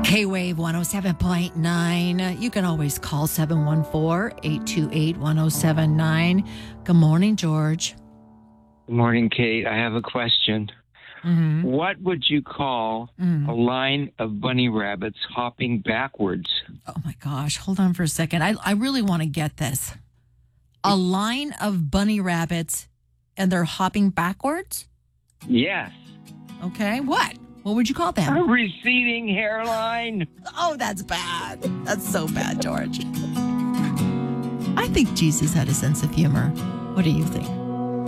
K-Wave 107.9. You can always call 714-828-1079. Good morning, George. Good morning, Kate. I have a question. Mm-hmm. What would you call a line of bunny rabbits hopping backwards? Oh, my gosh. Hold on for a second. I really want to get this. A line of bunny rabbits, and they're hopping backwards? Yes. Okay. What would you call them? A receding hairline. Oh, that's bad. That's so bad, George. I think Jesus had a sense of humor. What do you think?